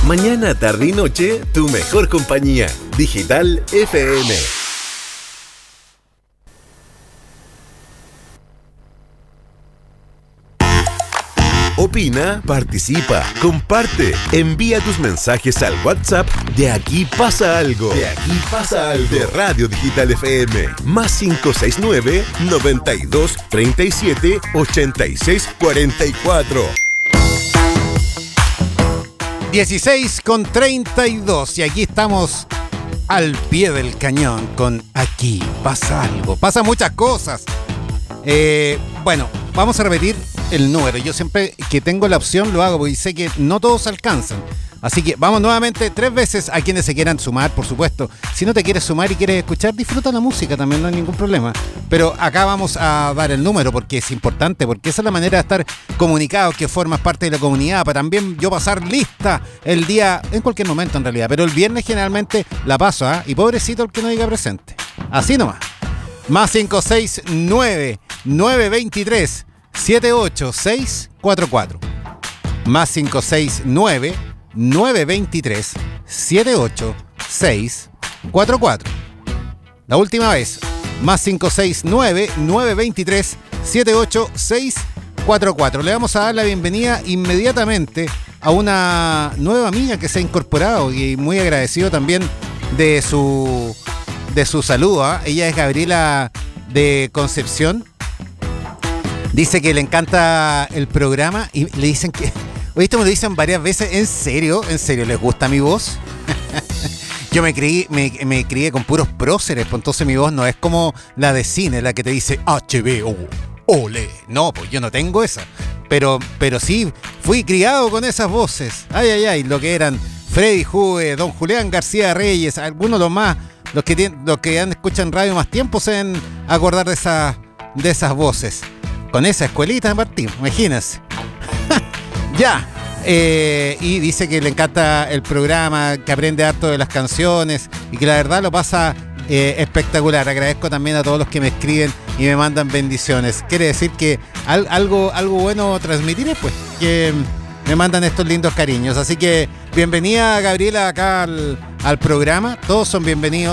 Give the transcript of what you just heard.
Mañana, tarde y noche, tu mejor compañía. Digital FM. Opina, participa, comparte, envía tus mensajes al WhatsApp de Aquí Pasa Algo. De Aquí Pasa Algo. De Radio Digital FM. Más 569 92 37 86 44. 16:32 y aquí estamos al pie del cañón con Aquí Pasa Algo. Pasan muchas cosas. Bueno, vamos a repetir el número. Yo siempre que tengo la opción lo hago porque sé que no todos alcanzan. Así que vamos nuevamente 3 veces a quienes se quieran sumar, por supuesto. Si no te quieres sumar y quieres escuchar, disfruta la música también, no hay ningún problema. Pero acá vamos a dar el número porque es importante, porque esa es la manera de estar comunicados, que formas parte de la comunidad, para también yo pasar lista el día, en cualquier momento en realidad, pero el viernes generalmente la paso, y pobrecito el que no diga presente. Así nomás. Más 569 923 78644. Más 569 923 78644. La última vez. Más 569 923 78644. Le vamos a dar la bienvenida inmediatamente a una nueva amiga que se ha incorporado y muy agradecido también de su saludo. Ella es Gabriela de Concepción. Dice que le encanta el programa y le dicen que... Oye, esto me lo dicen varias veces. ¿En serio? ¿En serio les gusta mi voz? Yo me crié con puros próceres, pues entonces mi voz no es como la de cine, la que te dice HBO, ole. No, pues yo no tengo esa. Pero sí, fui criado con esas voces. Ay, lo que eran Freddy Juve, Don Julián García Reyes, algunos de los más... Los que escuchan radio más tiempo se deben acordar de esas voces. Con esa escuelita de Martín, imagínense. Ya. Y dice que le encanta el programa, que aprende harto de las canciones y que la verdad lo pasa espectacular. Agradezco también a todos los que me escriben y me mandan bendiciones. Quiere decir que algo bueno transmitiré, pues, que me mandan estos lindos cariños. Así que bienvenida, Gabriela, acá al programa. Todos son bienvenidos.